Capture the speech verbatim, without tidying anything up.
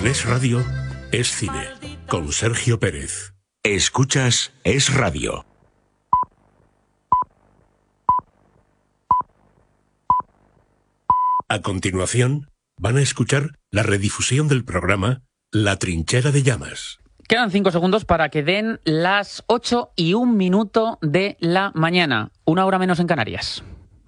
En Es Radio, Es Cine, con Sergio Pérez. Escuchas Es Radio. A continuación, van a escuchar la redifusión del programa La Trinchera de Llamas. Quedan cinco segundos para que den las ocho y un minuto de la mañana, una hora menos en Canarias.